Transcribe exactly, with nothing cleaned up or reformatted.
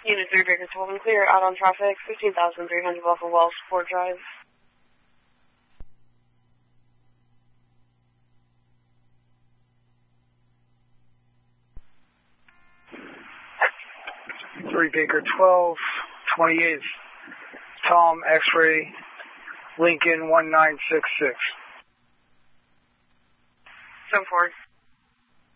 Unit three, Baker twelve and clear, out on traffic, fifteen thousand three hundred off of Wells Ford Drive. three Baker twelve, twenty-eighth, Tom X-ray, Lincoln one nine six six. seven four.